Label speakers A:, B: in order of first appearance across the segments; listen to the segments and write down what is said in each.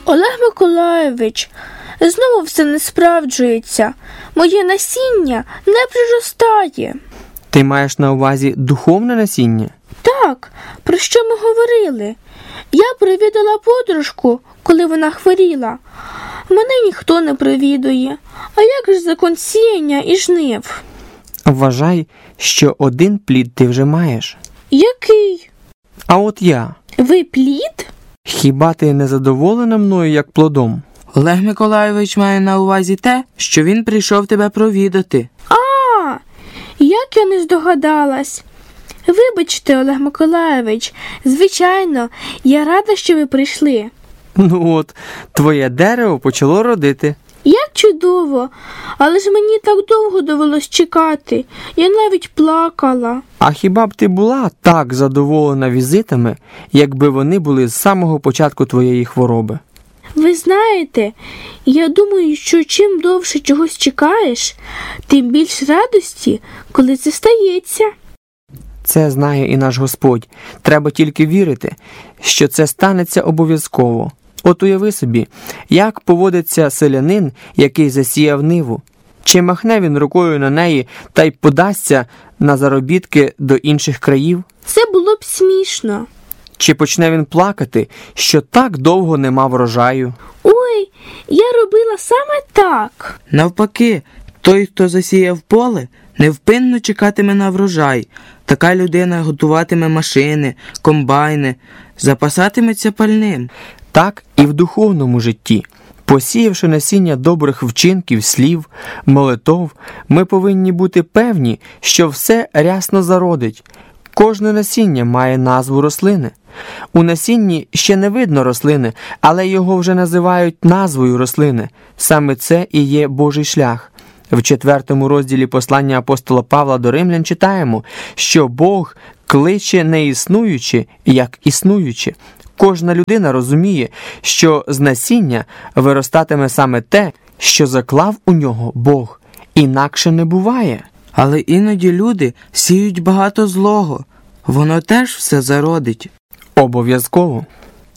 A: Олег Миколайович, знову все не справджується. Моє насіння не приростає.
B: Ти маєш на увазі духовне насіння?
A: Так, про що ми говорили? Я провідала подружку, коли вона хворіла. Мене ніхто не провідує. А як же закон сіяння і жнив?
B: Вважай, що один плід ти вже маєш.
A: Який?
B: А от я.
A: Ви плід?
B: Хіба ти не задоволена мною як плодом?
C: Олег Миколайович має на увазі те, що він прийшов тебе провідати.
A: А, як я не здогадалась. Вибачте, Олег Миколайович, звичайно, я рада, що ви прийшли.
B: Ну от, твоє дерево почало родити.
A: Як чудово, але ж мені так довго довелось чекати, я навіть плакала.
B: А хіба б ти була так задоволена візитами, якби вони були з самого початку твоєї хвороби?
A: Ви знаєте, я думаю, що чим довше чогось чекаєш, тим більш радості, коли це стається.
B: Це знає і наш Господь. Треба тільки вірити, що це станеться обов'язково. От уяви собі, як поводиться селянин, який засіяв ниву. Чи махне він рукою на неї та й подасться на заробітки до інших країв?
A: Це було б смішно.
B: Чи почне він плакати, що так довго не мав врожаю?
A: Ой, я робила саме так.
C: Навпаки, той, хто засіяв поле, невпинно чекатиме на врожай. Така людина готуватиме машини, комбайни, запасатиметься пальним.
B: Так і в духовному житті. Посіявши насіння добрих вчинків, слів, молитов, ми повинні бути певні, що все рясно зародить. Кожне насіння має назву рослини. У насінні ще не видно рослини, але його вже називають назвою рослини. Саме це і є Божий шлях. В 4 розділі послання апостола Павла до Римлян читаємо, що Бог кличе не існуючи, як існуючи. Кожна людина розуміє, що з насіння виростатиме саме те, що заклав у нього Бог. Інакше не буває.
C: Але іноді люди сіють багато злого. Воно теж все зародить.
B: Обов'язково.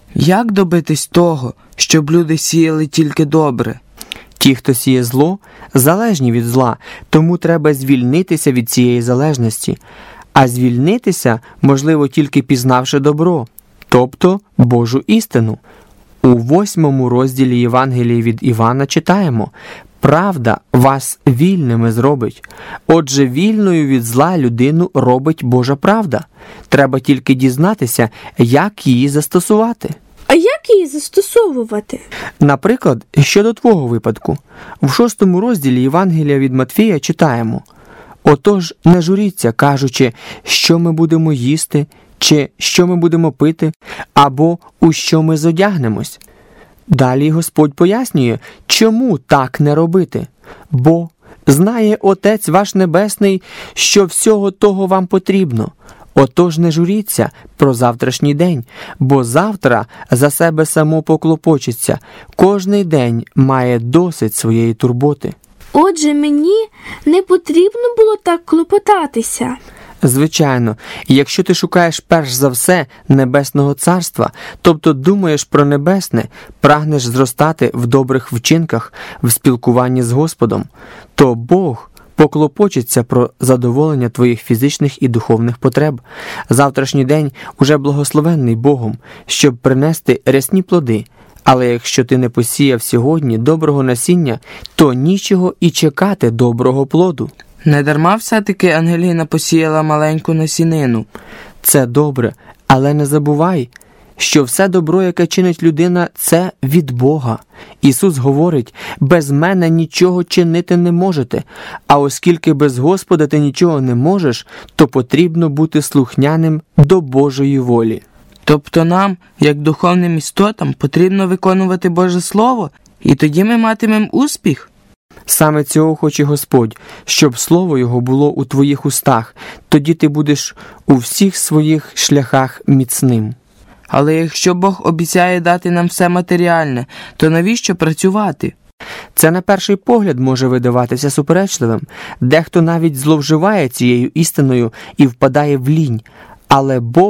C: Як добитись того, щоб люди сіяли тільки добре?
B: Ті, хто сіє зло, залежні від зла, тому треба звільнитися від цієї залежності. А звільнитися можливо тільки пізнавши добро, тобто Божу істину. У 8 розділі Євангелії від Івана читаємо: «Правда вас вільними зробить». Отже, вільною від зла людину робить Божа правда. Треба тільки дізнатися, як її застосувати.
A: А як її застосовувати?
B: Наприклад, щодо твого випадку. В 6 розділі Євангелія від Матфія читаємо: «Отож, не журіться, кажучи, що ми будемо їсти, чи що ми будемо пити, або у що ми зодягнемось». Далі Господь пояснює, чому так не робити. Бо знає Отець ваш Небесний, що всього того вам потрібно. Отож не журіться про завтрашній день, бо завтра за себе само поклопочеться. Кожний день має досить своєї турботи.
A: Отже, мені не потрібно було так клопотатися.
B: Звичайно, якщо ти шукаєш перш за все Небесного Царства, тобто думаєш про небесне, прагнеш зростати в добрих вчинках, в спілкуванні з Господом, то Бог поклопочеться про задоволення твоїх фізичних і духовних потреб. Завтрашній день уже благословенний Богом, щоб принести рясні плоди. Але якщо ти не посіяв сьогодні доброго насіння, то нічого і чекати доброго плоду.
C: Недарма все-таки Ангеліна посіяла маленьку насінину.
B: Це добре, але не забувай, що все добро, яке чинить людина, це від Бога. Ісус говорить: «Без мене нічого чинити не можете». А оскільки без Господа ти нічого не можеш, то потрібно бути слухняним до Божої волі.
C: Тобто нам, як духовним істотам, потрібно виконувати Боже Слово, і тоді ми матимемо успіх?
B: Саме цього хоче Господь, щоб слово Його було у твоїх устах, тоді ти будеш у всіх своїх шляхах міцним.
C: Але якщо Бог обіцяє дати нам все матеріальне, то навіщо працювати?
B: Це на перший погляд може видаватися суперечливим. Дехто навіть зловживає цією істиною і впадає в лінь. Але Бог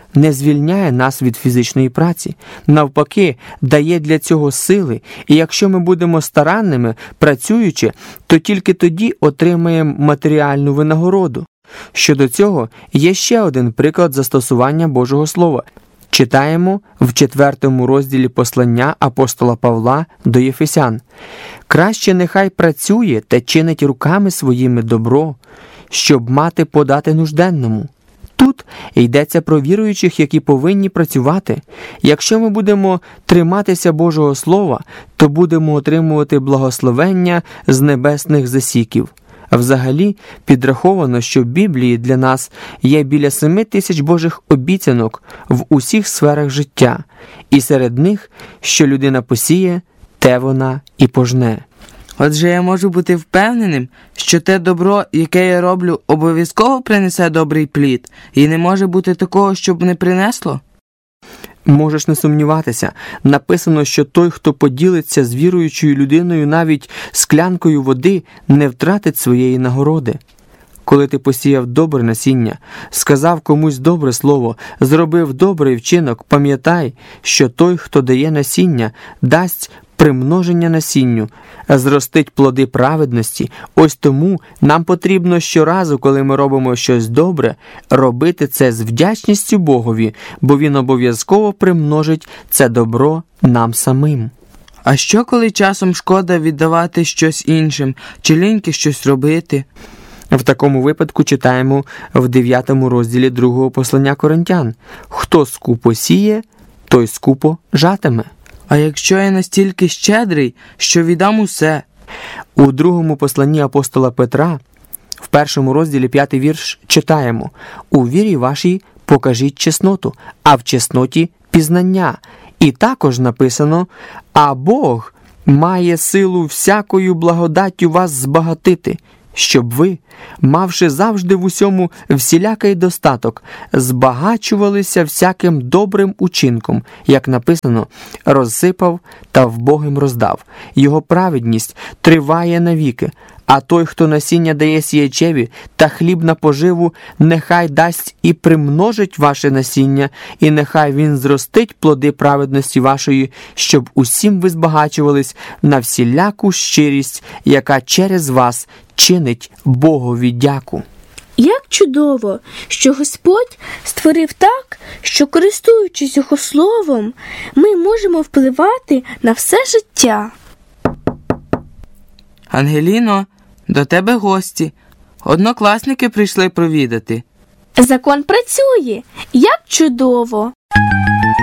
B: не звільняє нас від фізичної праці. Навпаки, дає для цього сили, і якщо ми будемо старанними, працюючи, то тільки тоді отримаємо матеріальну винагороду. Щодо цього, є ще один приклад застосування Божого Слова. Читаємо в 4 розділі послання апостола Павла до Єфесян. «Краще нехай працює та чинить руками своїми добро, щоб мати подати нужденному». Тут йдеться про віруючих, які повинні працювати. Якщо ми будемо триматися Божого Слова, то будемо отримувати благословення з небесних засіків. Взагалі, підраховано, що в Біблії для нас є біля 7 тисяч Божих обіцянок в усіх сферах життя, і серед них, що людина посіє, те вона і пожне.
C: Отже, я можу бути впевненим, що те добро, яке я роблю, обов'язково принесе добрий плід, і не може бути такого, щоб не принесло?
B: Можеш не сумніватися. Написано, що той, хто поділиться з віруючою людиною навіть склянкою води, не втратить своєї нагороди. Коли ти посіяв добре насіння, сказав комусь добре слово, зробив добрий вчинок, пам'ятай, що той, хто дає насіння, дасть примноження насінню, зростить плоди праведності. Ось тому нам потрібно щоразу, коли ми робимо щось добре, робити це з вдячністю Богові, бо Він обов'язково примножить це добро нам самим.
C: А що, коли часом шкода віддавати щось іншим, чи ліньки щось робити?
B: В такому випадку читаємо в 9 розділі 2 послання Коринтян. «Хто скупо сіє, той скупо жатиме».
C: А якщо я настільки щедрий, що віддам усе?
B: У 2 посланні апостола Петра, в 1 розділі 5 вірш, читаємо: «У вірі вашій покажіть чесноту, а в чесноті пізнання». І також написано: «А Бог має силу всякою благодаттю вас збагатити, щоб ви, мавши завжди в усьому всілякий достаток, збагачувалися всяким добрим учинком, як написано, розсипав та вбогим роздав. Його праведність триває навіки, а той, хто насіння дає сіячеві та хліб на поживу, нехай дасть і примножить ваше насіння, і нехай він зростить плоди праведності вашої, щоб усім ви збагачувались на всіляку щирість, яка через вас чинить Богові дяку».
A: Як чудово, що Господь створив так, що, користуючись Його Словом, ми можемо впливати на все життя.
C: Ангеліно, до тебе гості. Однокласники прийшли провідати.
A: Закон працює. Як чудово!